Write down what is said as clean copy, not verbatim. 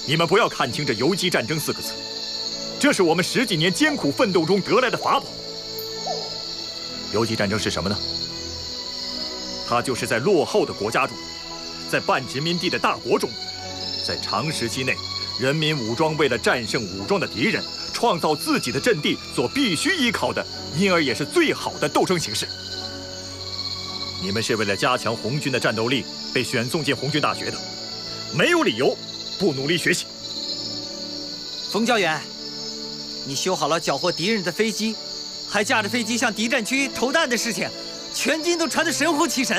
你们不要看清这游击战争4个字，这是我们10几年艰苦奋斗中得来的法宝。游击战争是什么呢？它就是在落后的国家中，在半殖民地的大国中，在长时期内，人民武装为了战胜武装的敌人，创造自己的阵地所必须依靠的，因而也是最好的斗争形式。你们是为了加强红军的战斗力被选送进红军大学的，没有理由不努力学习。 冯教员，你修好了缴获敌人的飞机，还驾着飞机向敌占区投弹的事情，全军都传得神乎其神。